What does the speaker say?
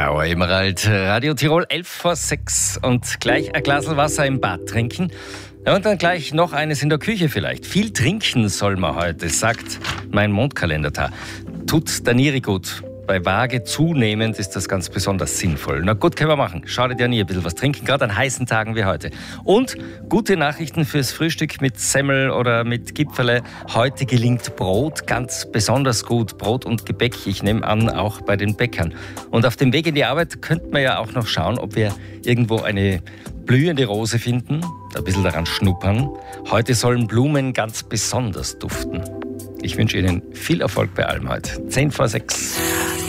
Kauer Emerald, Radio Tirol 11:06 und gleich ein Glas Wasser im Bad trinken. Ja, und dann gleich noch eines in der Küche vielleicht. Viel trinken soll man heute, sagt mein Mondkalender da. Tut der Niere gut. Bei Waage zunehmend ist das ganz besonders sinnvoll. Na gut, können wir machen. Schadet ja nie ein bisschen was trinken, gerade an heißen Tagen wie heute. Und gute Nachrichten fürs Frühstück mit Semmel oder mit Gipferle. Heute gelingt Brot ganz besonders gut. Brot und Gebäck, ich nehme an, auch bei den Bäckern. Und auf dem Weg in die Arbeit könnten wir ja auch noch schauen, ob wir irgendwo eine blühende Rose finden. Ein bisschen daran schnuppern. Heute sollen Blumen ganz besonders duften. Ich wünsche Ihnen viel Erfolg bei allem heute. 5:10.